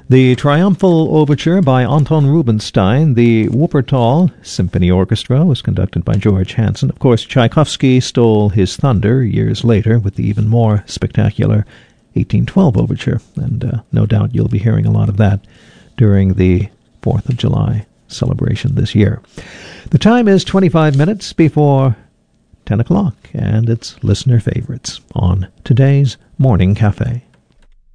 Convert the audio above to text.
The Triumphal Overture by Anton Rubinstein. The Wuppertal Symphony Orchestra was conducted by George Hansen. Of course, Tchaikovsky stole his thunder years later with the even more spectacular 1812 Overture, and no doubt you'll be hearing a lot of that during the 4th of July celebration this year. The time is 25 minutes before 10 o'clock, and it's listener favorites on today's Morning Cafe.